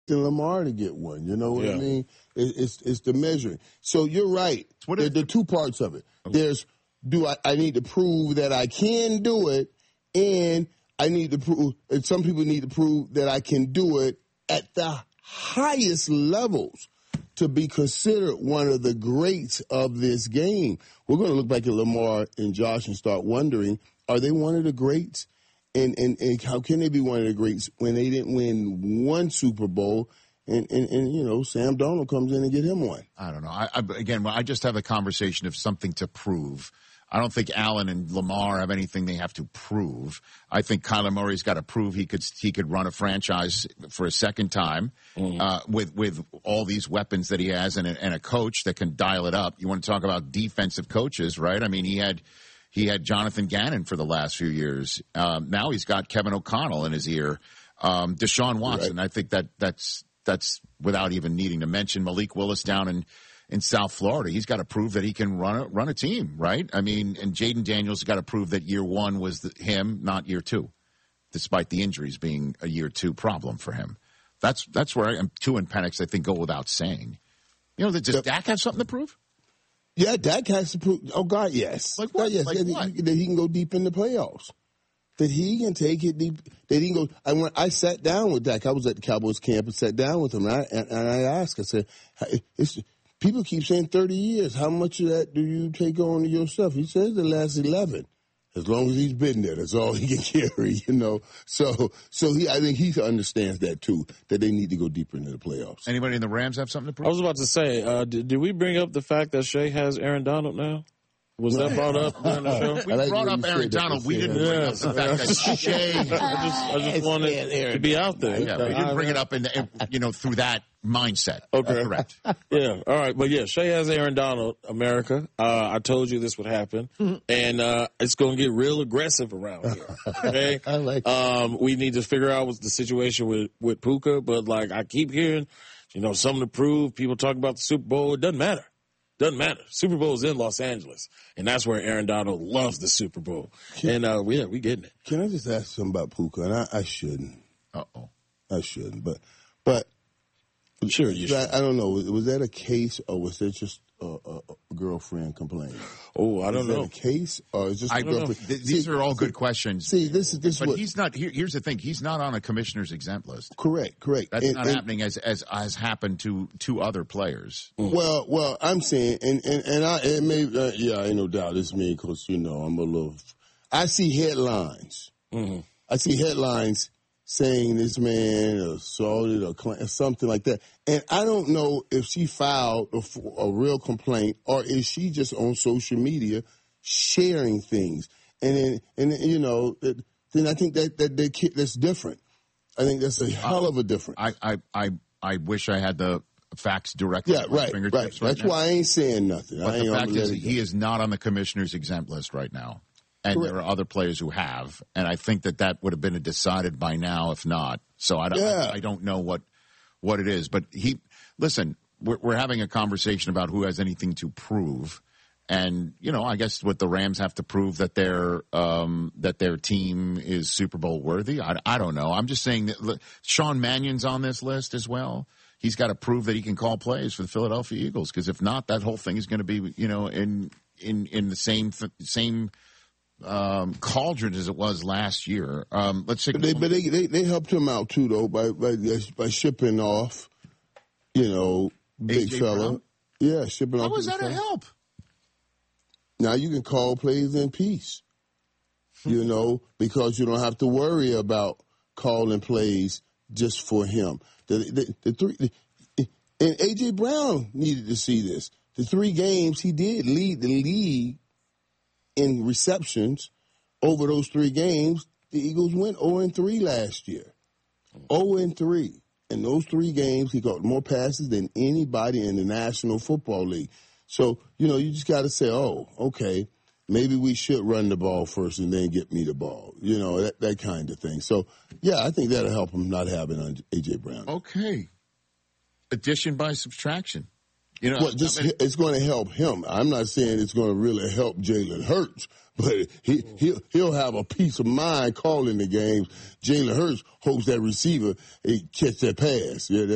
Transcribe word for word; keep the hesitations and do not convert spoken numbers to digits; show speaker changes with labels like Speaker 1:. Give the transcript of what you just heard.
Speaker 1: expecting Lamar to get one. You know what
Speaker 2: yeah.
Speaker 1: I mean? It, it's it's the measuring. So you're right.
Speaker 3: What
Speaker 1: the,
Speaker 3: is,
Speaker 1: the two parts of it. There's do I, I need to prove that I can do it, and I need to prove. And some people need to prove that I can do it at the highest levels to be considered one of the greats of this game. We're going to look back at Lamar and Josh and start wondering, are they one of the greats? And, and, and how can they be one of the greats when they didn't win one Super Bowl and, and, and you know, Sam Darnold comes in and get him one?
Speaker 3: I don't know. I, I, again, I just have a conversation of something to prove. I don't think Allen and Lamar have anything they have to prove. I think Kyler Murray's got to prove he could he could run a franchise for a second time mm. uh, with with all these weapons that he has and a, and a coach that can dial it up. You want to talk about defensive coaches, right? I mean, he had he had Jonathan Gannon for the last few years. Um, now he's got Kevin O'Connell in his ear. Um, Deshaun Watson, right. I think that that's that's without even needing to mention Malik Willis down in. in South Florida. He's got to prove that he can run a, run a team, right? I mean, and Jaden Daniels has got to prove that year one was the, him, not year two, despite the injuries being a year two problem for him. That's that's where I am. Two and Penix, I think, go without saying. You know, does Dak have something to prove?
Speaker 1: Yeah, Dak has to prove. Oh, God, yes.
Speaker 3: Like what?
Speaker 1: God, yes.
Speaker 3: Like
Speaker 1: that,
Speaker 3: what?
Speaker 1: He, that he can go deep in the playoffs. That he can take it deep. That he can go. I went. I sat down with Dak. I was at the Cowboys camp and sat down with him, and I, and, and I asked. I said, "It's." People keep saying thirty years. How much of that do you take on to yourself? He says the last eleven. As long as he's been there, that's all he can carry, you know. So, so he, I think he understands that too, that they need to go deeper into the playoffs.
Speaker 3: Anybody in the Rams have something to prove?
Speaker 2: I was about to say, uh, did, did we bring up the fact that Shea has Aaron Donald now? Was that brought up during the show?
Speaker 3: We like brought up Aaron Donald. We didn't bring
Speaker 2: yes.
Speaker 3: up the fact that Shea.
Speaker 2: I just, I just wanted to be out there.
Speaker 3: Yeah, we didn't bring it up in, the, you know, through that mindset.
Speaker 2: Okay.
Speaker 3: Uh, correct.
Speaker 2: Yeah. All right. But yeah, Shea has Aaron Donald, America. Uh, I told you this would happen. Mm-hmm. And uh, it's going to get real aggressive around here. Okay.
Speaker 1: I like
Speaker 2: um, we need to figure out what's the situation with, with Puka. But like I keep hearing, you know, something to prove. People talk about the Super Bowl. It doesn't matter. Doesn't matter. Super Bowl is in Los Angeles, and that's where Aaron Donald loves the Super Bowl. Can, and uh, yeah, we getting it.
Speaker 1: Can I just ask something about Puka? And I, I shouldn't.
Speaker 3: Uh oh.
Speaker 1: I shouldn't. But, but
Speaker 2: sure you should.
Speaker 1: I, I don't know. Was, was that a case, or was it just a, a, a girlfriend complaining?
Speaker 2: Oh, I don't
Speaker 1: was
Speaker 2: know.
Speaker 1: That a case, or is just
Speaker 3: I
Speaker 1: a
Speaker 3: don't
Speaker 1: girlfriend?
Speaker 3: know. These
Speaker 1: see,
Speaker 3: are all
Speaker 1: see,
Speaker 3: good questions.
Speaker 1: See, this is this.
Speaker 3: But
Speaker 1: what,
Speaker 3: he's not. Here, here's the thing. He's not on a commissioner's exempt list.
Speaker 1: Correct. Correct.
Speaker 3: That's
Speaker 1: and,
Speaker 3: not
Speaker 1: and,
Speaker 3: happening as as has happened to two other players.
Speaker 1: Well, well, I'm saying, and and, and I, it may, uh, yeah, ain't no doubt it's me because you know I'm a little. I see headlines.
Speaker 2: Mm-hmm.
Speaker 1: I see headlines saying this man assaulted or cl- something like that, and I don't know if she filed a, a real complaint or is she just on social media sharing things, and then and then, you know then I think that that they, that's different. I think that's a hell of a difference.
Speaker 3: I I I, I wish I had the facts directly.
Speaker 1: Yeah, right, right.
Speaker 3: right.
Speaker 1: That's
Speaker 3: now.
Speaker 1: why I ain't saying nothing.
Speaker 3: But
Speaker 1: I
Speaker 3: the
Speaker 1: ain't
Speaker 3: fact is, he is not on the commissioner's exempt list right now. And
Speaker 1: Correct.
Speaker 3: there are other players who have, and I think that that would have been decided by now, if not. So I don't,
Speaker 1: yeah.
Speaker 3: I, I don't know what what it is. But he, listen, we're, we're having a conversation about who has anything to prove, and you know, I guess what the Rams have to prove that their um, that their team is Super Bowl worthy. I, I don't know. I'm just saying that look, Sean Mannion's on this list as well. He's got to prove that he can call plays for the Philadelphia Eagles, because if not, that whole thing is going to be, you know, in in in the same same. Um, cauldron as it was last year. Um, let's see.
Speaker 1: But, they, but they, they they helped him out too, though, by by, by shipping off, you know, big
Speaker 3: A J
Speaker 1: fella.
Speaker 3: Brown?
Speaker 1: Yeah, shipping
Speaker 3: How
Speaker 1: off.
Speaker 3: was that
Speaker 1: fella.
Speaker 3: a help?
Speaker 1: Now you can call plays in peace, you know, because you don't have to worry about calling plays just for him. The the, the three the, and A J Brown needed to see this. The three games he did lead the league in receptions. Over those three games, the Eagles went oh and three last year. oh and three. In those three games, he caught more passes than anybody in the National Football League. So, you know, you just got to say, oh, okay, maybe we should run the ball first and then get me the ball. You know, that, that kind of thing. So, yeah, I think that'll help him not having A J Brown.
Speaker 3: Okay. Addition by subtraction. You know,
Speaker 1: well, just, I mean, it's going to help him. I'm not saying it's going to really help Jalen Hurts, but he, he'll, he'll have a peace of mind calling the games. Jalen Hurts hopes that receiver he catch that pass. Yeah,